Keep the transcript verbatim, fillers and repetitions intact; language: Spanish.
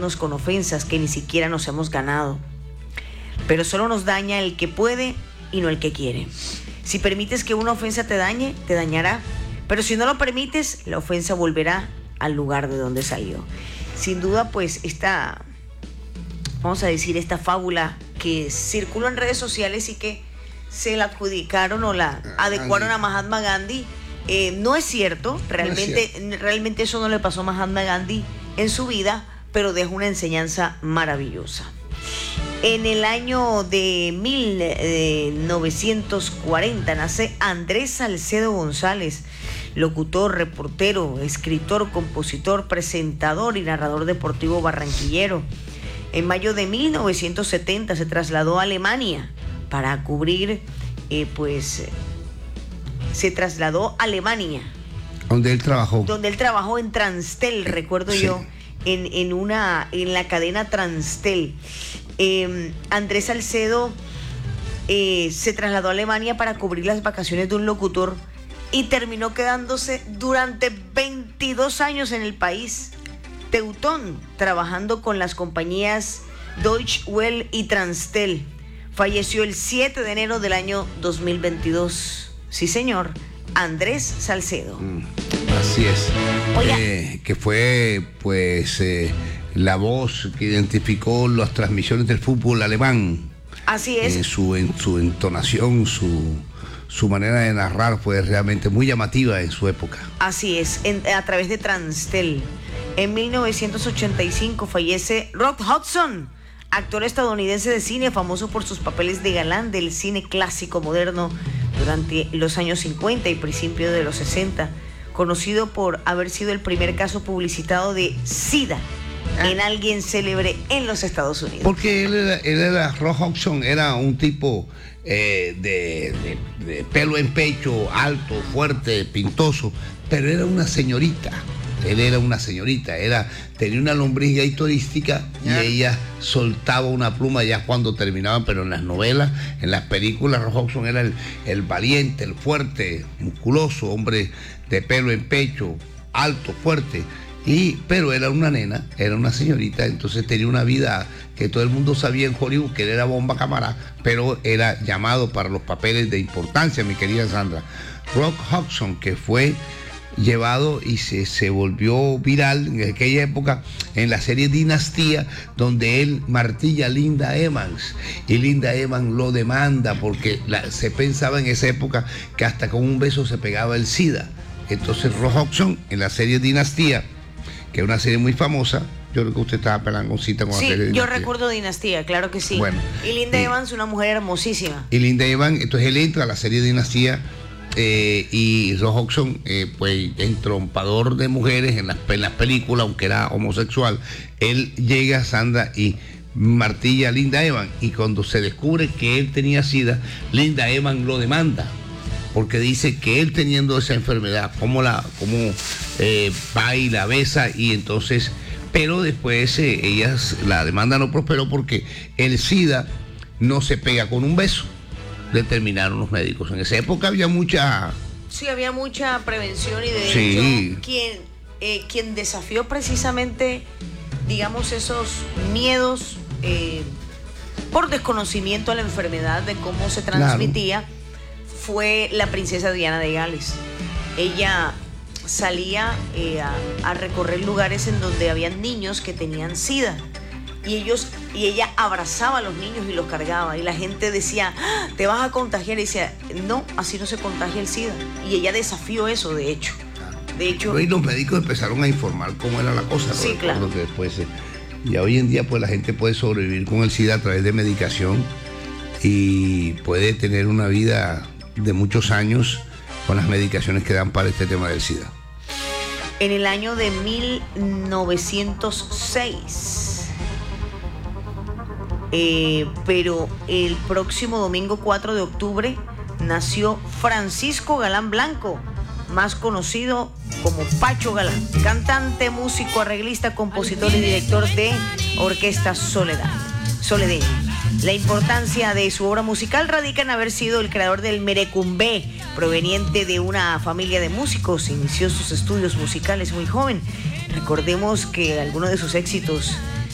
dañarnos con ofensas que ni siquiera nos hemos ganado. Pero solo nos daña el que puede y no el que quiere. Si permites que una ofensa te dañe, te dañará. Pero si no lo permites, la ofensa volverá al lugar de donde salió. Sin duda, pues, esta, vamos a decir, esta fábula que circuló en redes sociales y que se la adjudicaron o la adecuaron a Mahatma Gandhi, eh, no es cierto. Realmente, no es cierto. Realmente eso no le pasó a Mahatma Gandhi en su vida, pero deja una enseñanza maravillosa. En el año de mil novecientos cuarenta nace Andrés Salcedo González, locutor, reportero, escritor, compositor, presentador y narrador deportivo barranquillero. En mayo de mil novecientos setenta se trasladó a Alemania para cubrir, eh, pues, se trasladó a Alemania. Donde él trabajó. Donde él trabajó en Transtel, recuerdo sí. yo, en, en, una, en la cadena Transtel. Eh, Andrés Salcedo eh, se trasladó a Alemania para cubrir las vacaciones de un locutor y terminó quedándose durante veintidós años en el país teutón, trabajando con las compañías Deutsche Welle y Transtel. Falleció el siete de enero del año dos mil veintidós. Sí, señor, Andrés Salcedo. Mm, así es. Eh, que fue, pues, eh, la voz que identificó las transmisiones del fútbol alemán. Así es. En su, en su entonación, su, su manera de narrar fue realmente muy llamativa en su época. Así es, en, a través de Transtel. En mil novecientos ochenta y cinco fallece Rock Hudson, actor estadounidense de cine famoso por sus papeles de galán del cine clásico moderno durante los años cincuenta y principios de los sesenta, conocido por haber sido el primer caso publicitado de SIDA en alguien célebre en los Estados Unidos. Porque él era, él era Rock Hudson, era un tipo eh, de, de, de pelo en pecho, alto, fuerte, pintoso, pero era una señorita. Él era una señorita, era, tenía una lombriz gay turística y yeah. ella soltaba una pluma ya cuando terminaban, pero en las novelas, en las películas, Rock Hudson era el, el valiente, el fuerte, musculoso, hombre de pelo en pecho, alto, fuerte. Y, pero era una nena, era una señorita, entonces tenía una vida que todo el mundo sabía en Hollywood que él era bomba cámara, pero era llamado para los papeles de importancia, mi querida Sandra. Rock Hudson, que fue llevado y se, se volvió viral en aquella época en la serie Dinastía, donde él martilla a Linda Evans y Linda Evans lo demanda porque la, se pensaba en esa época que hasta con un beso se pegaba el SIDA. Entonces Rock Hudson en la serie Dinastía, que es una serie muy famosa, yo creo que usted estaba pelangoncita con sí, la serie Dinastía. Yo recuerdo Dinastía, claro que sí. Bueno, y Linda y, Evans, una mujer hermosísima. Y Linda Evans, entonces él entra a la serie Dinastía. Eh, y Rock Hudson, eh, pues entrompador de mujeres en las, en las películas, aunque era homosexual, él llega a Sandra y martilla a Linda Evans, y cuando se descubre que él tenía SIDA, Linda Evans lo demanda, porque dice que él teniendo esa enfermedad, cómo la, cómo eh, va y la besa, y entonces, pero después eh, ellas, la demanda no prosperó porque el SIDA no se pega con un beso, determinaron los médicos. En esa época había mucha... Sí, había mucha prevención y de sí. hecho, quien, eh, quien desafió precisamente, digamos, esos miedos eh, por desconocimiento a la enfermedad, de cómo se transmitía, claro, fue la princesa Diana de Gales. Ella salía eh, a, a recorrer lugares en donde habían niños que tenían SIDA. Y ellos y ella abrazaba a los niños y los cargaba. Y la gente decía, ¡ah, te vas a contagiar! Y decía, no, así no se contagia el SIDA. Y ella desafió eso, de hecho. De hecho. Y los médicos empezaron a informar cómo era la cosa. Sí, ¿no? Claro. Que después, y hoy en día, pues la gente puede sobrevivir con el SIDA a través de medicación y puede tener una vida de muchos años con las medicaciones que dan para este tema del SIDA. En el año de mil novecientos seis. Eh, pero el próximo domingo cuatro de octubre nació Francisco Galán Blanco, más conocido como Pacho Galán, cantante, músico, arreglista, compositor y director de Orquesta Soledad, Soledeña. La importancia de su obra musical radica en haber sido el creador del merecumbé, proveniente de una familia de músicos. Inició sus estudios musicales muy joven. Recordemos que algunos de sus éxitos